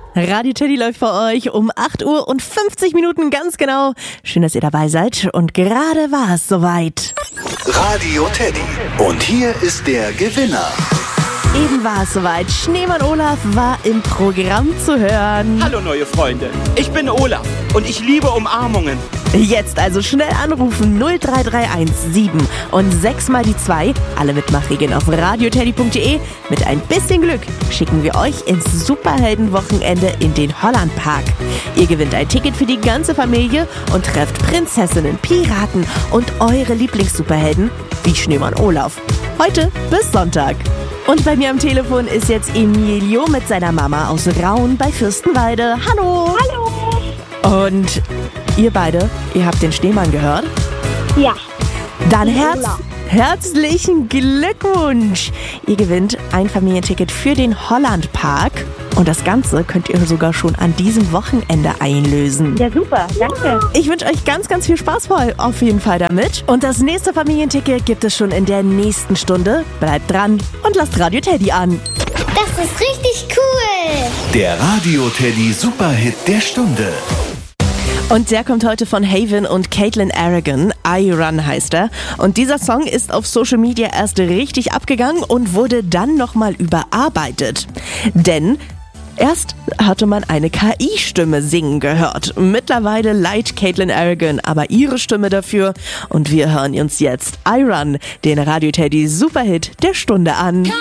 Radio Teddy läuft für euch um 8 Uhr und 50 Minuten ganz genau. Schön, dass ihr dabei seid. Und gerade war es soweit. Radio Teddy. Und hier ist der Gewinner. Eben war es soweit. Schneemann Olaf war im Programm zu hören. Hallo neue Freunde, ich bin Olaf und ich liebe Umarmungen. Jetzt also schnell anrufen 03317 und 6 mal die 2. Alle Mitmachregeln auf radioteddy.de. Mit ein bisschen Glück schicken wir euch ins Superheldenwochenende in den Hollandpark. Ihr gewinnt ein Ticket für die ganze Familie und trefft Prinzessinnen, Piraten und eure Lieblingssuperhelden wie Schneemann Olaf. Heute bis Sonntag. Und bei mir am Telefon ist jetzt Emilio mit seiner Mama aus Raun bei Fürstenwalde. Hallo! Hallo! Und ihr beide, ihr habt den Schneemann gehört? Ja. Dann herzlichen Glückwunsch! Ihr gewinnt ein Familienticket für den Hollandpark. Und das Ganze könnt ihr sogar schon an diesem Wochenende einlösen. Ja, super. Danke. Ich wünsche euch ganz, ganz viel Spaß auf jeden Fall damit. Und das nächste Familienticket gibt es schon in der nächsten Stunde. Bleibt dran und lasst Radio Teddy an. Das ist richtig cool. Der Radio Teddy Superhit der Stunde. Und der kommt heute von Haven und Caitlin Aragon. I Run heißt er. Und dieser Song ist auf Social Media erst richtig abgegangen und wurde dann nochmal überarbeitet. Denn erst hatte man eine KI-Stimme singen gehört. Mittlerweile leiht Caitlin Aragon aber ihre Stimme dafür. Und wir hören uns jetzt I Run, den Radio Teddy Superhit der Stunde an.